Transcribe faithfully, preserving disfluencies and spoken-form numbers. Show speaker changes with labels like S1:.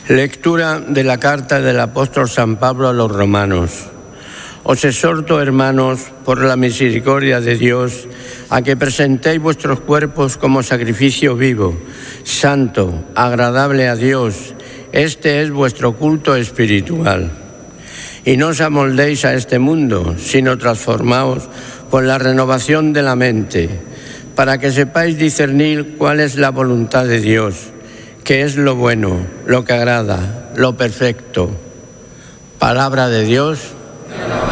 S1: Lectura de la carta del apóstol San Pablo a los romanos. Os exhorto, hermanos, por la misericordia de Dios, a que presentéis vuestros cuerpos como sacrificio vivo, santo, agradable a Dios. Este es vuestro culto espiritual. Y no os amoldéis a este mundo, sino transformaos por la renovación de la mente, para que sepáis discernir cuál es la voluntad de Dios, qué es lo bueno, lo que agrada, lo perfecto. Palabra de Dios.